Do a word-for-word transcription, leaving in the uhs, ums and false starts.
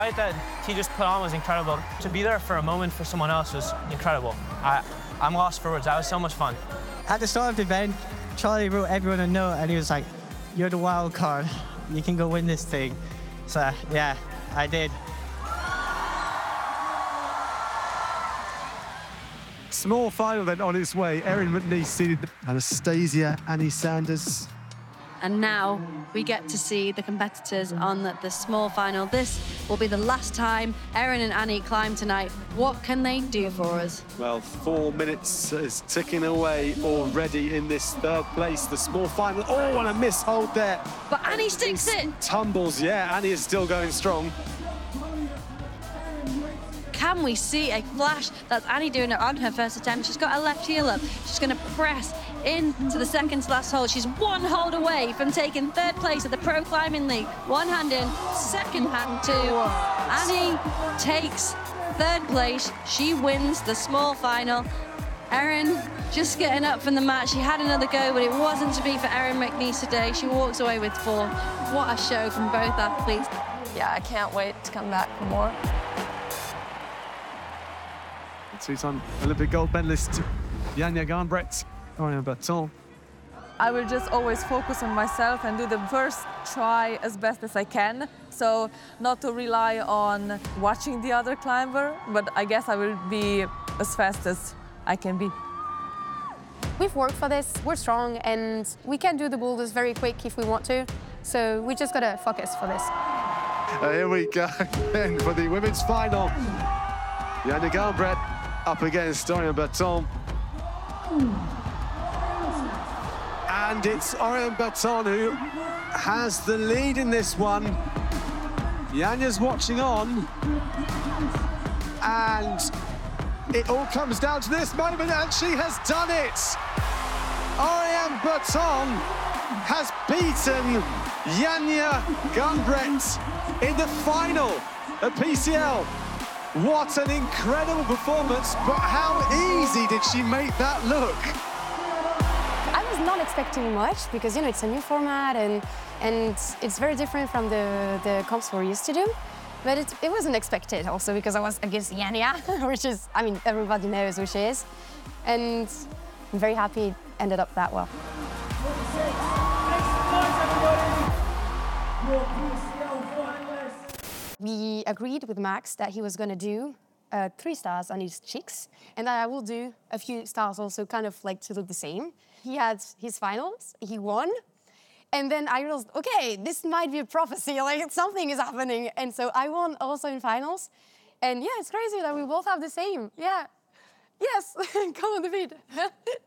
The fight that he just put on was incredible. To be there for a moment for someone else was incredible. I, I'm lost for words. That was so much fun. At the start of the event, Charlie wrote everyone a note and he was like, "You're the wild card. You can go win this thing." So, yeah, I did. Small final then on its way. Erin McNeice seeded Anastasia Annie Sanders. And now we get to see the competitors on the, the small final. This will be the last time Erin and Annie climb tonight. What can they do for us? Well, four minutes is ticking away already in this third place, the small final. Oh, and a mishold there. But Annie sticks it. Tumbles, yeah, Annie is still going strong. Can we see a flash? That's Annie doing it on her first attempt. She's got her left heel up. She's going to press into the second to last hold. She's one hold away from taking third place at the Pro Climbing League. One hand in, second hand two. Annie takes third place. She wins the small final. Erin just getting up from the mat. She had another go, but it wasn't to be for Erin McNeice today. She walks away with four. What a show from both athletes. Yeah, I can't wait to come back for more. Two-time Olympic gold medalist Janja Garnbret, Orion Berton. I will just always focus on myself and do the first try as best as I can. So not to rely on watching the other climber, but I guess I will be as fast as I can be. We've worked for this, we're strong, and we can do the boulders very quick if we want to. So we just gotta focus for this. Uh, here we go then for the women's final. Janja Garnbret up against Orion Berton. And it's Orion Berton who has the lead in this one. Janja's watching on. And it all comes down to this moment, and she has done it. Orion Berton has beaten Janja Garnbret in the final at P C L. What an incredible performance, but how easy did she make that look? I was not expecting much because, you know, it's a new format and and it's very different from the, the comps we're used to do. But it, it wasn't expected also because I was against Janja, which is, I mean, everybody knows who she is. And I'm very happy it ended up that well. We agreed with Max that he was going to do uh, three stars on his cheeks and that I will do a few stars also kind of like to look the same. He had his finals, he won, and then I realized, okay, this might be a prophecy, like something is happening. And so I won also in finals. And yeah, it's crazy that we both have the same. Yeah, yes, come on the beat.